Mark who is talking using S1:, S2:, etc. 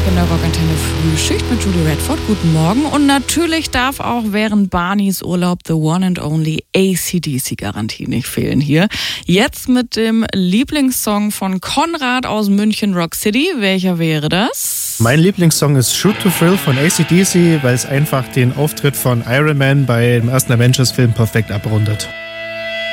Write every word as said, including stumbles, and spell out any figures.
S1: in der Rockantenne Frühschicht mit Julie Redford. Guten Morgen. Und natürlich darf auch während Barneys Urlaub the one and only A C D C-Garantie nicht fehlen hier. Jetzt mit dem Lieblingssong von Konrad aus München, Rock City. Welcher wäre das?
S2: Mein Lieblingssong ist Shoot to Thrill von A C D C, weil es einfach den Auftritt von Iron Man bei dem ersten Avengers-Film perfekt abrundet.